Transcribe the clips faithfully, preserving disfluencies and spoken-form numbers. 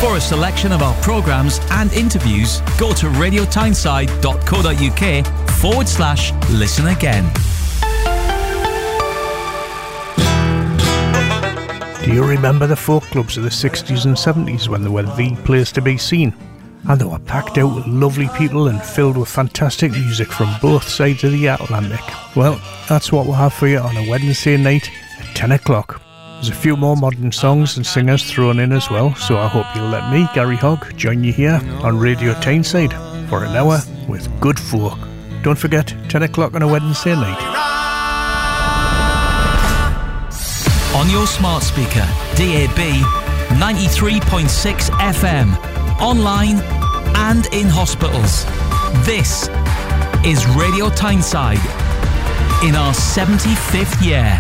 For a selection of our programmes and interviews, go to radiotyneside.co.uk forward slash listen again. Do you remember the folk clubs of the sixties and seventies when they were the place to be seen? And they were packed out with lovely people and filled with fantastic music from both sides of the Atlantic. Well, that's what we'll have for you on a Wednesday night at ten o'clock. There's a few more modern songs and singers thrown in as well, so I hope you'll let me, Gary Hogg, join you here on Radio Tyneside for an hour with good folk. Don't forget, ten o'clock on a Wednesday night. On your smart speaker, D A B, ninety-three point six F M, online and in hospitals. This is Radio Tyneside in our seventy-fifth year.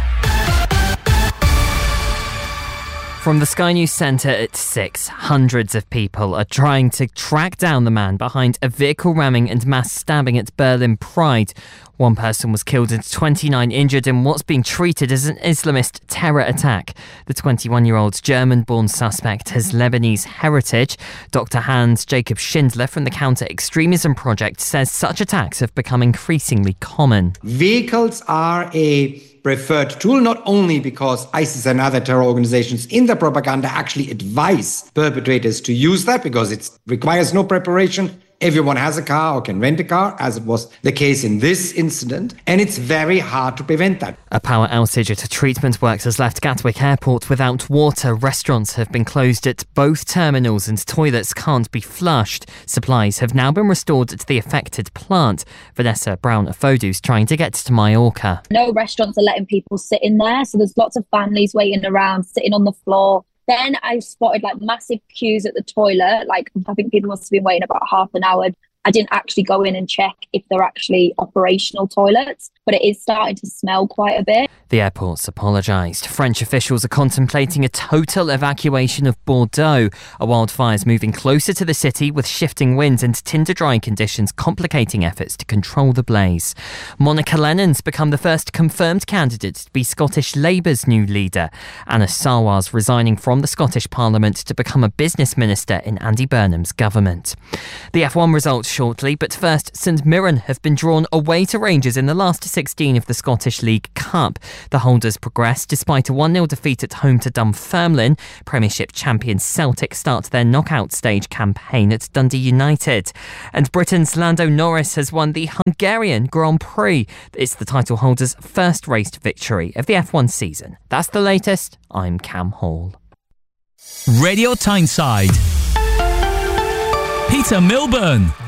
From the Sky News Centre at six, hundreds of people are trying to track down the man behind a vehicle ramming and mass stabbing at Berlin Pride. One person was killed and twenty-nine injured in what's being treated as an Islamist terror attack. The twenty-one-year-old German-born suspect has Lebanese heritage. Doctor Hans Jacob Schindler from the Counter-Extremism Project says such attacks have become increasingly common. Vehicles are a preferred tool, not only because ISIS and other terror organizations in the propaganda actually advise perpetrators to use that because it requires no preparation. Everyone has a car or can rent a car, as it was the case in this incident, and it's very hard to prevent that. A power outage at a treatment works has left Gatwick Airport without water. Restaurants have been closed at both terminals and toilets can't be flushed. Supplies have now been restored to the affected plant. Vanessa Brown-Afodu's trying to get to Mallorca. No restaurants are letting people sit in there, so there's lots of families waiting around, sitting on the floor. Then I spotted like massive queues at the toilet. Like I think people must have been waiting about half an hour. I didn't actually go in and check if they're actually operational toilets, but it is starting to smell quite a bit. The airport's apologised. French officials are contemplating a total evacuation of Bordeaux. A wildfire's moving closer to the city with shifting winds and tinder-dry conditions complicating efforts to control the blaze. Monica Lennon's become the first confirmed candidate to be Scottish Labour's new leader. Anna Sarwar's resigning from the Scottish Parliament to become a business minister in Andy Burnham's government. The F one results shortly, but first, St Mirren have been drawn away to Rangers in the last sixteen of the Scottish League Cup. The holders progressed despite a one nil defeat at home to Dunfermline. Premiership champion Celtic start their knockout stage campaign at Dundee United. And Britain's Lando Norris has won the Hungarian Grand Prix. It's the title holder's first raced victory of the F one season. That's the latest. I'm Cam Hall. Radio Tyneside. Peter Milburn.